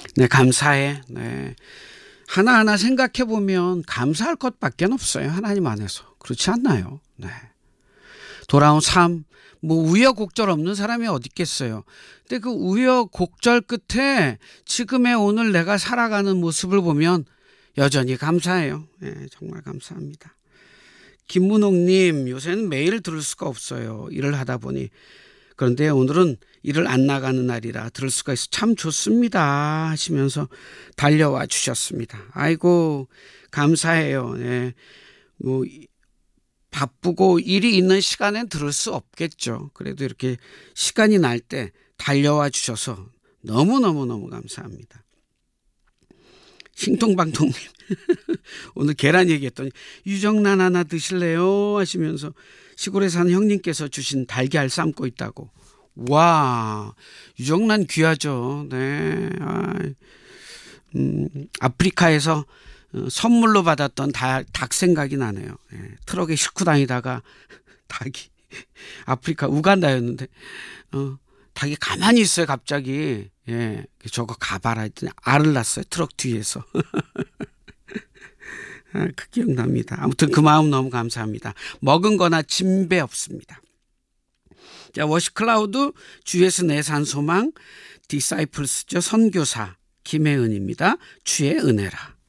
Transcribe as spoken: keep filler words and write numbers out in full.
네, 감사해. 네. 하나하나 생각해 보면 감사할 것밖에 없어요. 하나님 안에서. 그렇지 않나요? 네. 돌아온 삶, 뭐 우여곡절 없는 사람이 어디 있겠어요. 근데 그 우여곡절 끝에 지금의 오늘 내가 살아가는 모습을 보면 여전히 감사해요. 네, 정말 감사합니다. 김문옥님, 요새는 매일 들을 수가 없어요. 일을 하다 보니. 그런데 오늘은 일을 안 나가는 날이라 들을 수가 있어 참 좋습니다 하시면서 달려와 주셨습니다. 아이고 감사해요. 네. 뭐 바쁘고 일이 있는 시간엔 들을 수 없겠죠. 그래도 이렇게 시간이 날 때 달려와 주셔서 너무너무너무 감사합니다. 싱통방통님 오늘 계란 얘기했더니 유정란 하나 드실래요 하시면서 시골에 사는 형님께서 주신 달걀 삶고 있다고. 와, 유정란 귀하죠. 네. 아, 음, 아프리카에서 선물로 받았던 닭, 닭 생각이 나네요. 예, 트럭에 싣고 다니다가 닭이 아프리카 우간다였는데 어, 닭이 가만히 있어요. 갑자기. 예, 저거 가봐라 했더니 알을 낳았어요. 트럭 뒤에서. 아, 그 기억납니다. 아무튼 그 마음 너무 감사합니다. 먹은 거나 진배 없습니다. 자, 워시클라우드 주에서 내 산 소망 디사이플스죠. 선교사 김혜은입니다. 주의 은혜라.